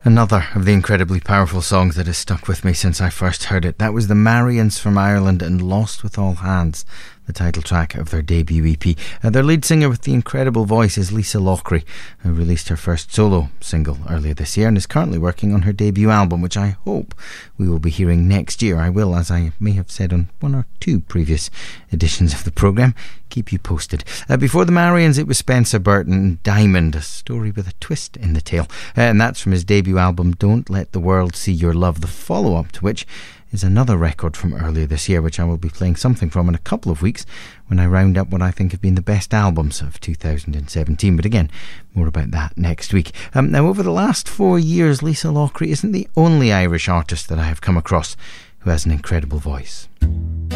Another of the incredibly powerful songs that has stuck with me since I first heard it. That was the Marians from Ireland and Lost with All Hands, the title track of their debut EP. Their lead singer with the incredible voice is Lisa Loughrey, who released her first solo single earlier this year and is currently working on her debut album, which I hope we will be hearing next year. I will, as I may have said on one or two previous editions of the programme, keep you posted. Before the Marians, it was Spencer Burton, Diamond, a story with a twist in the tale. And that's from his debut album, Don't Let the World See Your Love, the follow-up to which is another record from earlier this year, which I will be playing something from in a couple of weeks when I round up what I think have been the best albums of 2017. But again, more about that next week. Now, over the last 4 years, Lisa Loughrey isn't the only Irish artist that I have come across who has an incredible voice.